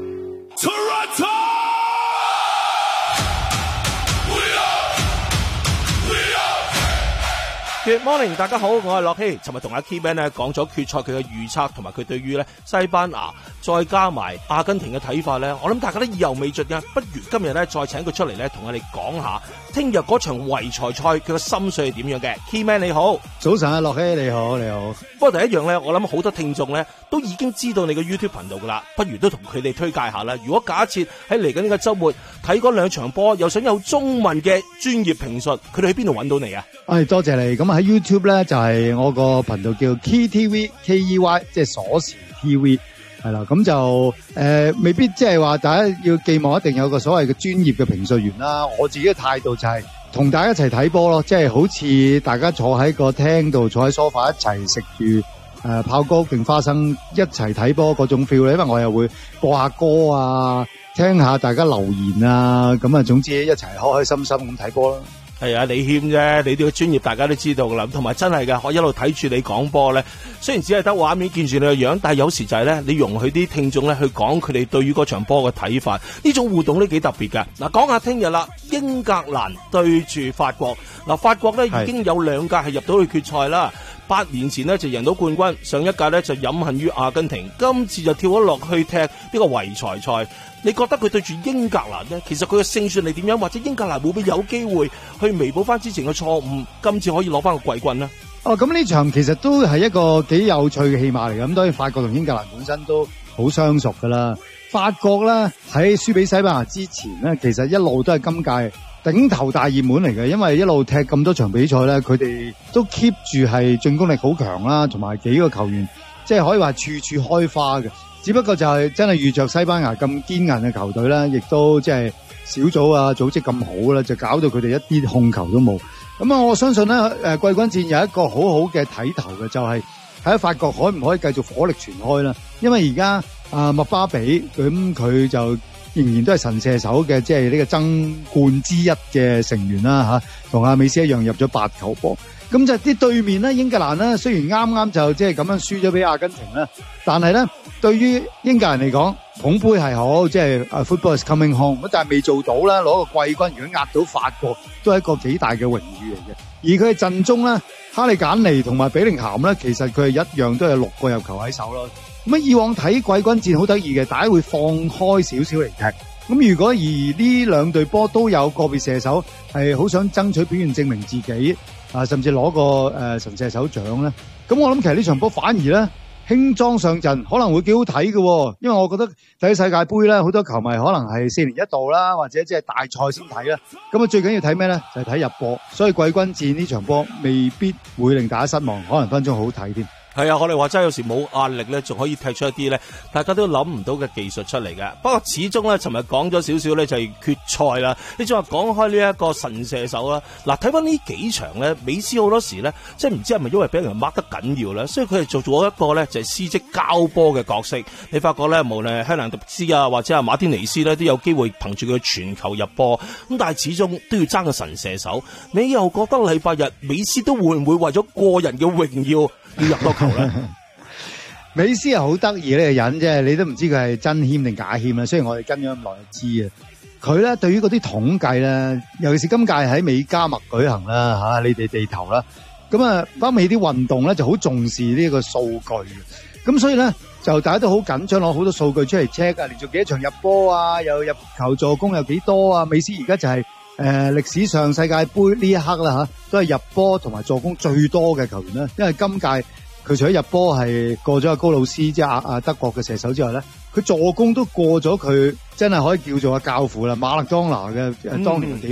Good morning， 大家好，我係樂希。尋日同阿 Keyman 咧講咗決賽佢嘅預測，同埋佢對於咧西班牙再加埋阿根廷嘅睇法咧，我諗大家都意猶未盡嘅。不如今日咧再請佢出嚟咧，同我哋講下聽日嗰場圍才賽佢嘅心水係點樣嘅。Keyman 你好， 早晨啊，樂希你好，你好。 不過第一樣咧，我諗好多聽眾咧都已經知道你嘅 YouTube 頻道噶啦，不如都同佢哋推介下啦。如果假設喺嚟緊呢個週末睇嗰兩場波，又想有中文嘅專業評述，佢哋喺邊度揾到你啊？ 誒，多謝你。咁喺 YouTube 咧就係、是、我個頻道叫 Key T V K E Y， 即係鎖匙 T V 係啦。咁就誒、呃、未必即係話大家要寄望一定有個所謂嘅專業嘅評述員啦。我自己嘅態度就係同大家一齊睇波咯，即係好似大家坐喺個廳度，坐喺梳化一齊食住誒爆谷定花生一齊睇波嗰種 feel 咧。因為我又會播下歌啊，聽下大家留言啊，咁啊總之一齊開開心心咁睇波啦。 係啊，你謙啫，你哋嘅專業大家都知道噶啦，同埋真係噶，我一路睇住你講波咧，雖然只係得畫面見住你個樣，但係有時就係咧，你容許啲聽眾咧去講佢哋對於嗰場波嘅睇法，呢種互動都幾特別噶。嗱，講下聽日啦，英格蘭對住法國，嗱，法國咧已經有兩屆係入到去決賽啦，八年前呢就贏到冠軍，上一屆咧就飲恨於阿根廷，今次就跳咗落去踢呢個圍才賽。你覺得佢對住英格蘭呢？其實佢嘅勝算係點樣？或者英格蘭會唔會有機會去彌補翻之前嘅錯誤，今次可以攞翻個季軍呢？ 哦，咁呢場其實都係一個幾有趣嘅戲碼嚟嘅。咁當然法國同英格蘭本身都好相熟噶啦。法國咧喺輸俾西班牙之前呢，其實一路都係今屆頂頭大熱門嚟嘅，因為一路踢咁多場比賽咧，佢哋都 keep 住係進攻力好強啦，同埋幾個球員即係可以話處處開花嘅。只不過就係真係遇着西班牙咁堅韌嘅球隊啦，亦都即係小組啊組織咁好啦，就搞到佢哋一啲控球都冇。咁啊，我相信咧誒季軍戰有一個好好嘅睇頭嘅，就係睇下法國可唔可以繼續火力全開啦。因為而家啊麥巴比咁佢就仍然都係神射手嘅，即係呢個爭冠之一嘅成員啦吓，同阿美斯一樣入咗八球波。咁就啲對面咧，英格蘭咧，雖然啱啱就即係咁樣輸咗俾阿根廷啦，但係咧對於英格蘭嚟講，捧杯係好，即係 football is coming home，但係未做到啦，攞個季軍，如果壓到法國，都係一個幾大嘅榮譽嚟嘅。而佢嘅陣中咧，哈利簡尼同埋比寧咸咧，其實佢係一樣都有六個入球喺手咯。咁啊，以往睇季軍戰好得意嘅，大家會放開少少嚟踢。咁如果而呢兩隊波都有個別射手係好想爭取表現證明自己。啊，甚至攞個誒、呃、神射手獎咧，咁我諗其實呢場波反而咧輕裝上陣可能會幾好睇嘅，因為我覺得睇世界盃咧，好多球迷可能係四年一度啦，或者即係大賽先睇啦。咁啊，最緊要睇咩咧？就係、是、睇入波，所以季軍戰呢場波未必會令大家失望，可能分鐘好睇添。 係啊，我哋話齋有時冇壓力咧，仲可以踢出一啲咧，大家都諗唔到嘅技術出嚟嘅。不過始終咧，尋日講咗少少咧，就係決賽啦。你仲話講開呢一個神射手啦，嗱，睇翻呢幾場咧，美斯好多時咧，即係唔知係咪因為俾人 mark 得緊要咧，所以佢係做咗一個咧就係司職交波嘅角色。你發覺咧，無論係香蘭迪斯啊，或者係馬天尼斯咧，都有機會憑住佢傳球入波。咁但係始終都要爭個神射手。你又覺得禮拜日美斯都會唔會為咗個人嘅榮耀要入多球咧？ 美斯係好得意呢個人啫，你都唔知佢係真謙定假謙啦。雖然我哋跟咗咁耐就知啊，佢咧對於嗰啲統計咧，尤其是今屆喺美加墨舉行啦吓、啊，你哋地頭啦，咁啊，北美啲運動咧就好重視呢個數據嘅，咁所以咧就大家都好緊張，攞好多數據出嚟 check 啊，連續幾多場入波啊，又入球助攻有幾多啊？美斯而家就係誒歷史上世界盃呢一刻啦吓、啊，都係入波同埋助攻最多嘅球員啦，因為今屆。佢除咗入波係過咗阿高魯斯即係阿阿德國嘅射手之外咧，佢助攻都過咗佢真係可以叫做阿教父啦，馬勒當拿嘅當年嘅紀錄。咁、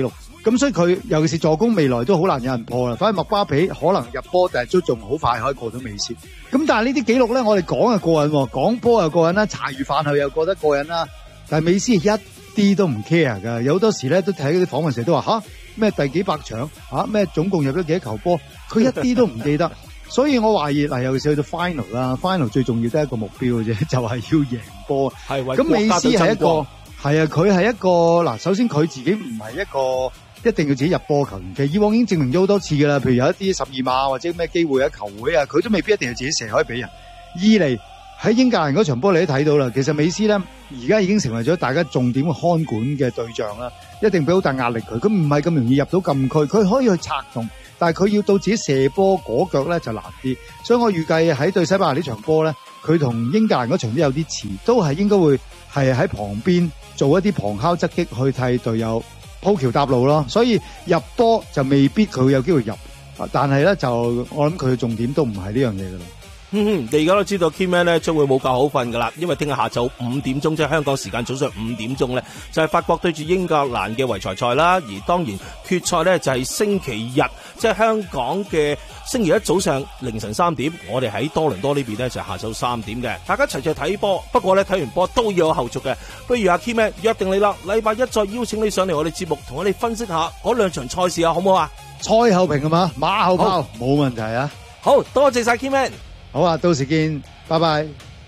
咁所以佢尤其是助攻未來都好難有人破啦。反而麥巴比可能入波，但係都仲好快可以過到美斯。咁但係呢啲紀錄咧，我哋講係過癮喎，講波又過癮啦，茶餘飯後又覺得過癮啦。但係美斯係一啲都唔 care 㗎，有好多時咧都睇嗰啲訪問時都話吓咩第幾百場吓咩總共入咗幾多球波，佢一啲都唔記得。所以我懷疑嗱，尤其是去到 final 啦 ，final 最重要都係一個目標嘅啫，就係要贏波。 係為咁美斯係一個國係啊，佢係一個嗱，首先佢自己唔係一個一定要自己入波球員，其實以往已經證明咗好多次㗎啦。譬如有一啲十二碼或者咩機會啊、球會啊，佢都未必一定係自己射可以俾人。二嚟喺英格蘭嗰場波你都睇到啦，其實美斯咧而家已經成為咗大家重點嘅看管嘅對象啦，一定俾好大壓力佢，佢唔係咁容易入到禁區，佢可以去策動。但係佢要到自己射波嗰腳咧就難啲，所以我預計喺對西班牙呢場波咧，佢同英格蘭嗰場都有啲似，都係應該會係喺旁邊做一啲旁敲側擊去替隊友鋪橋搭路咯。所以入波就未必佢會有機會入，但係咧就我諗佢嘅重點都唔係呢樣嘢噶啦。 嗯哼，你而家都知道 Keyman 咧將會冇覺好瞓噶啦，因為聽日下晝五點鐘，即係香港時間早上五點鐘咧，就係、是、法國對住英格蘭嘅圍才賽啦。而當然決賽咧就係、是、星期日，即係香港嘅星期一早上凌晨三點，我哋喺多倫多呢邊咧就係、是、下晝三點嘅，大家齊齊睇波。不過咧睇完波都要有後續嘅，不如阿 Keyman 約定你啦，禮拜一再邀請你上嚟我哋節目，同我哋分析下嗰兩場賽事啊，好唔好啊？ 賽後評啊嘛，馬後炮冇問題啊。 好多謝晒 Keyman。 好啊，到時見，拜拜。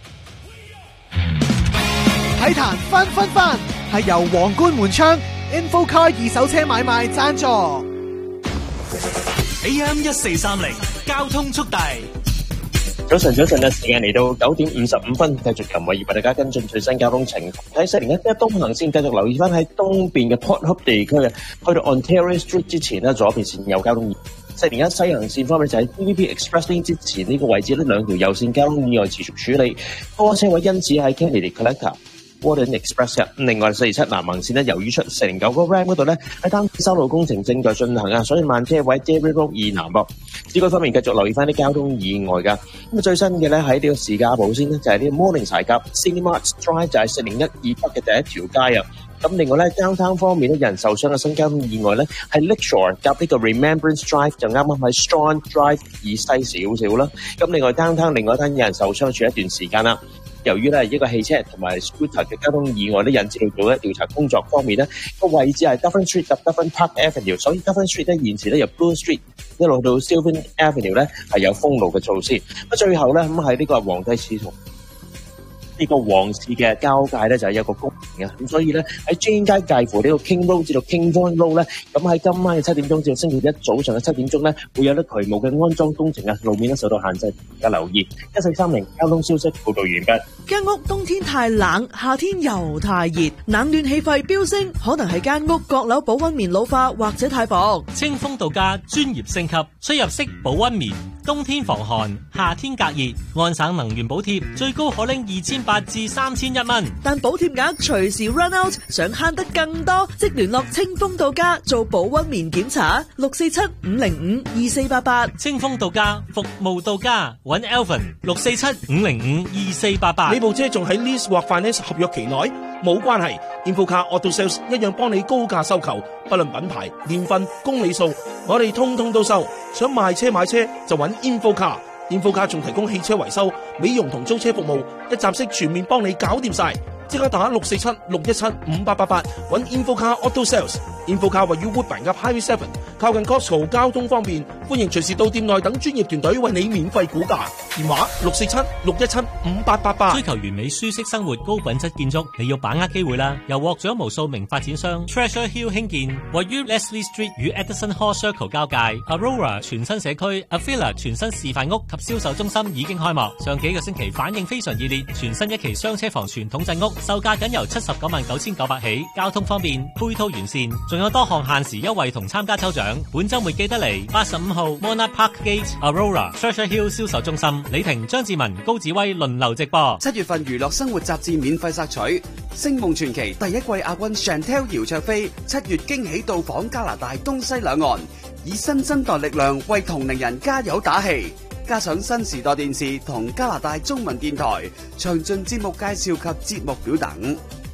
體壇分分分係由皇冠門窗 InfoCar 二手車買賣贊助。 A M 一四三零交通速遞。 早晨，早晨嘅時間嚟到九點五十五分，繼續由偉業為大家跟進最新交通情況。喺四零一一東行線繼續留意翻喺東邊嘅 Port Hope 地區啊，去到 Ontario Street 之前呢，左邊線有交通意外。四零一西行線方面就喺 T V B Express Lane 之前呢個位置呢，兩條右線交通意外持續處理，多車位因此喺 Kennedy Collector、Warden Express 入。另外四二七南行線呢，由於出四零九個 Ram 嗰度呢，喺單線修路工程正在進行啊，所以慢車位 Derry Road 以南噃。市區方面繼續留意翻啲交通意外噶。咁啊最新嘅呢，喺呢個士嘉堡線呢，就係呢個 Morningside 夾 Cinema Drive 就係四零一二北嘅第一條街啊。咁另外咧，downtown方面咧，有人受傷嘅新交通意外咧，係 Lakeshore 夾呢個 Remembrance Drive 就啱啱喺 Strong Drive 以西少少啦。咁另外 downtown 另外一單有人受傷住一段時間啦。由於咧一個汽車同埋 scooter 嘅交通意外咧，引致到做咧調查工作方面咧，個位置係 Dufferin Street 及 Dufferin Park Avenue， 所以 Dufferin Street 咧現時咧由 Blue Street 一路到 Sylvan Avenue 咧係有封路嘅措施。咁最後咧咁喺呢個皇帝市同呢個皇室嘅交界咧就係有個公園嘅，咁所以咧喺 Jane 街介乎呢個 King Road 至到 King Vaughan Road 咧，咁喺今晚嘅七點鐘至到星期一早上嘅七點鐘咧，會有啲渠務嘅安裝工程啊，路面咧受到限制，大家留意。一四三零交通消息報道完畢。 間屋冬天太冷，夏天又太熱，冷暖氣費飆升，可能係間屋閣樓保溫棉老化或者太薄。 清風度假專業升級，出入式保溫棉，冬天防寒，夏天隔熱，安省能源補貼最高可拎二千八至三千一蚊， 但補貼額隨時 run out， 想慳得更多，即聯絡清風度假做保溫棉檢查，六四七五零五二四八八。 清風度假服務到家，揾 Alvin 六四七五零五二四八八。 你部車仲喺 lease 或 finance 合約期內，冇關係 ，InfoCar Auto Sales 一樣幫你高價收購，不論品牌、年份、公里數，我哋通通都收。想賣車買車就揾 InfoCar。InfoCar 仲提供汽車維修、美容同租車服務，一站式全面幫你搞掂晒。即刻打六四七六一七五八八八，揾 InfoCar Auto Sales。InfoCar 位於 Woodbine 及 Highway Seven， 靠近 Costco， 交通方便，歡迎隨時到店內等專業團隊為你免費估價。電話六四七六一七五八八八。 追求完美舒適生活、高品質建築，你要把握機會啦！由獲獎無數名發展商 Treasure Hill 興建，位於 Leslie Street 與 Edison Hall Circle 交界 ，Aurora 全新社區 ，Avila 全新示範屋及銷售中心已經開幕。上幾個星期反應非常熱烈，全新一期雙車房傳統鎮屋。售價僅由七十九萬九千九百起，交通方便，配套完善，仲有多項限時優惠同參加抽獎。本週末記得嚟八十五號 Monarch Park Gate Aurora Treasure Hill 銷售中心，李婷、張志文、高子威輪流直播。 七月份娛樂生活雜誌免費索取，《星夢傳奇》第一季亞軍 Chantel 姚焯菲七月驚喜到訪加拿大東西兩岸，以新生代力量為同齡人加油打氣。加上新時代電視同加拿大中文電台詳盡節目介紹及節目表等。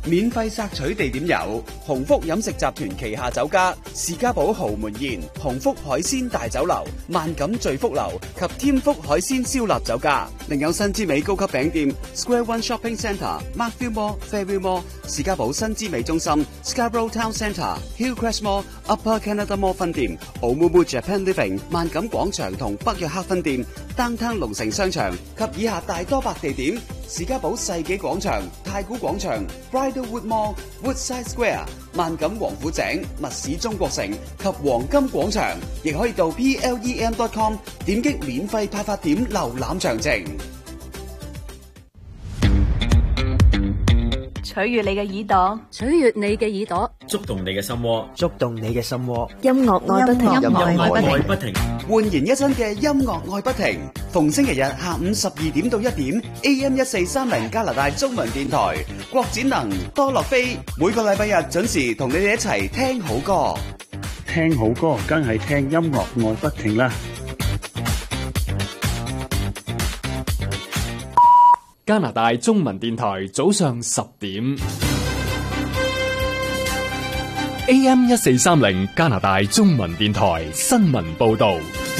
免費索取地點有鴻福飲食集團旗下酒家士嘉堡豪門宴、鴻福海鮮大酒樓、萬錦聚福樓及添福海鮮燒臘酒家。另有新之美高級餅店 Square One Shopping Centre、Markville Mall、Fairview Mall、士嘉堡新之美中心、Scarborough Town Centre、Hillcrest Mall、Upper Canada Mall 分店、Oumumu Japan Living、萬錦廣場同北約克分店、Downtown 龍城商場及以下大多百地點。士嘉堡世紀廣場、太古廣場、Bridlewood Mall、Woodside Square、萬錦王府井、密市中國城及黃金廣場，亦可以到 P L E M dot com 點擊免費派發點瀏覽詳情。 取悅你嘅耳朵，取悅你嘅耳朵， 觸動你嘅心窩，觸動你嘅心窩。 音樂愛不停， 音樂愛愛不停， 煥然一新嘅音樂愛不停，逢星期日下午十二點到一點 A M 一四三零加拿大中文電台，郭展能、多樂飛，每個禮拜日準時同你哋一齊聽好歌。 聽好歌，梗係聽音樂愛不停啦。 加拿大中文電台早上十點 A M 一四三零加拿大中文電台新聞報道。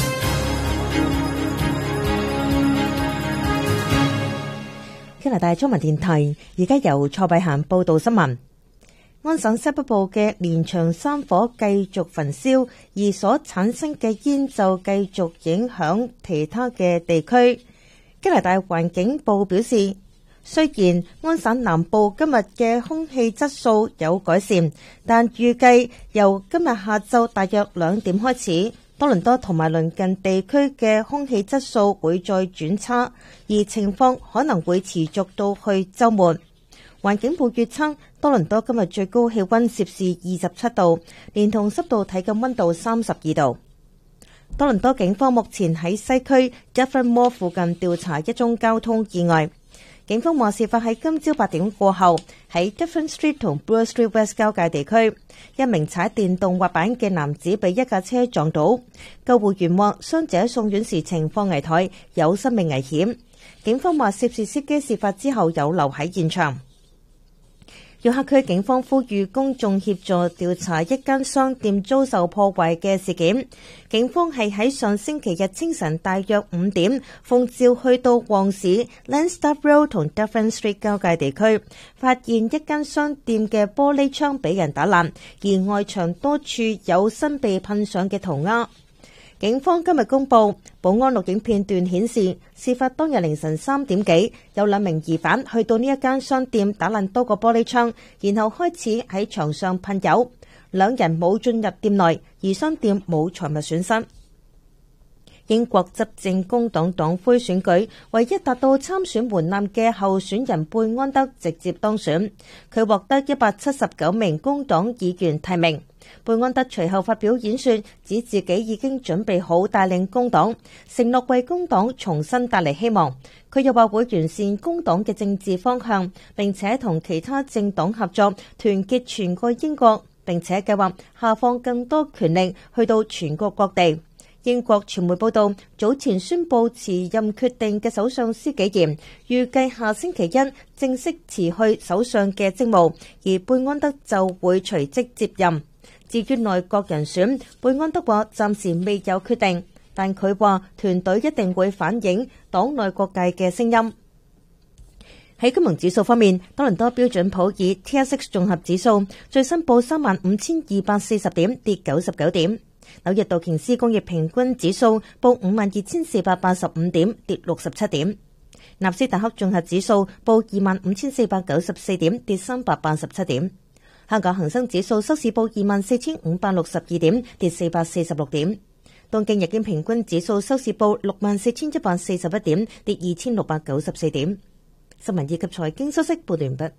加拿大中文電台而家由蔡碧嫻報道新聞。安省西北部嘅連場山火繼續焚燒，而所產生嘅煙就繼續影響其他嘅地區。加拿大環境部表示，雖然安省南部今日嘅空氣質素有改善，但預計由今日下晝大約兩點開始，多倫多同埋鄰近地區嘅空氣質素會再轉差，而情況可能會持續到去週末。環境部預測，多倫多今日最高氣溫攝氏二十七度，連同濕度體感溫度三十二度。多倫多警方目前喺西區 Dufferin Mall 附近調查一宗交通意外。警方話事發喺今朝八點過後，喺 Dufferin Street 同 Bloor Street West 交界地區，一名踩電動滑板嘅男子被一架車撞倒。救護員話傷者送院時情況危殆，有生命危險。警方話涉事司機事發之後有留喺現場。約克區警方呼籲公眾協助調查一間商店遭受破壞嘅事件。警方係喺上星期日清晨大約五點，奉召去到旺市 Lanstaff Road 同 Dufferin Street 交界地區，發現一間商店嘅玻璃窗俾人打爛，而外牆多處有新被噴上嘅塗鴉。警方今日公布保安錄影片段顯示，事發當日凌晨三點幾，有兩名疑犯去到呢一間商店打爛多個玻璃窗，然後開始喺牆上噴油。兩人冇進入店內，而商店冇財物損失。英國執政工黨黨魁選舉，唯一達到參選門檻嘅候選人貝安德直接當選，佢獲得一百七十九名工黨議員提名。貝安德隨後發表演說，指自己已經準備好帶領工黨，承諾為工黨重新帶嚟希望。佢又話會完善工黨嘅政治方向，並且同其他政黨合作，團結全個英國，並且計劃下放更多權力去到全國各地。英國傳媒報道，早前宣布辭任決定嘅首相施紀賢，預計下星期一正式辭去首相嘅職務，而貝安德就會隨即接任。至於內閣人選，貝安德話暫時未有決定，但佢話團隊一定會反映黨內各界嘅聲音。喺金融指數方面，多倫多標準普爾 T S X 綜合指數最新報三萬五千二百四十點，跌九十九點。紐約道瓊斯工業平均指數報五萬二千四百八十五點，跌六十七點。納斯達克綜合指數報二萬五千四百九十四點，跌三百八十七點。香港恒生指數收市報二萬四千五百六十二點，跌四百四十六點。東京日經平均指數收市報六萬四千一百四十一點，跌二千六百九十四點。新聞以及財經消息報道完畢。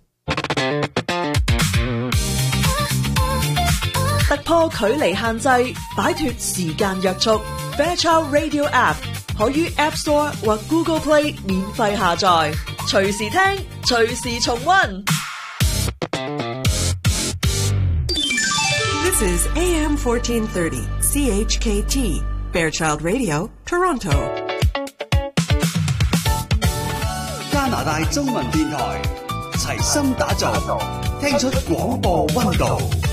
突破距離限制，擺脫時間約束。Fairchild Radio App 可於 App Store 或 Google Play 免費下載，隨時聽，隨時重溫。 This is A M fourteen thirty C H K T Fairchild Radio Toronto。 加拿大中文電台齊心打造，聽出廣播溫度。